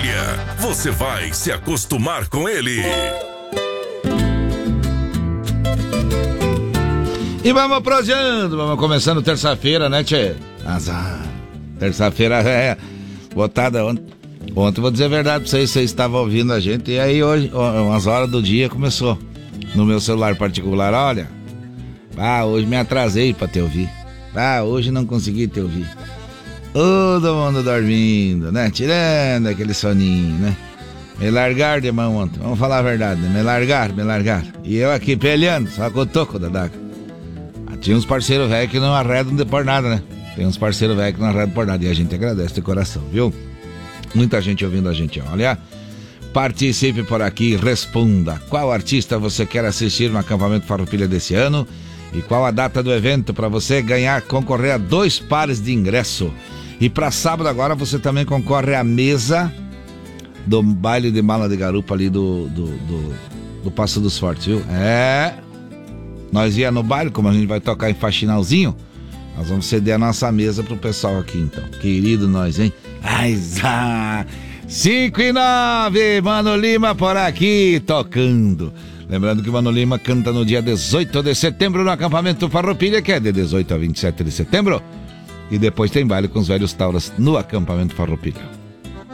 Farroupilha. Você vai se acostumar com ele. E vamos prosseando, vamos começando terça-feira, né, tchê? Azar. Terça-feira é botada ontem. Ontem, vou dizer a verdade pra vocês estavam ouvindo a gente. E aí hoje, umas horas do dia, começou no meu celular particular. Olha, hoje me atrasei pra te ouvir. Hoje não consegui te ouvir. Todo mundo dormindo, né? Tirando aquele soninho, né? Me largaram de mão ontem. Vamos falar a verdade, né? Me largaram. E eu aqui peleando, só com o toco da daga. Tinha uns parceiros velhos que não arredam por nada, né? Tem uns parceiros velhos que não arredam por nada. E a gente agradece de coração, viu? Muita gente ouvindo a gente, olha. Participe por aqui, responda. Qual artista você quer assistir no acampamento Farroupilha desse ano? E qual a data do evento para você concorrer a 2 pares de ingresso? E para sábado agora você também concorre à mesa do baile de mala de garupa ali do Passo dos Fortes, viu? Nós ia no baile, como a gente vai tocar em faxinalzinho, nós vamos ceder a nossa mesa pro pessoal aqui, então. Querido nós, hein? 5 e 9, Mano Lima por aqui, tocando. Lembrando que o Mano Lima canta no dia 18 de setembro no acampamento Farroupilha, que é de 18 a 27 de setembro. E depois tem baile com os velhos tauras no acampamento Farroupilha.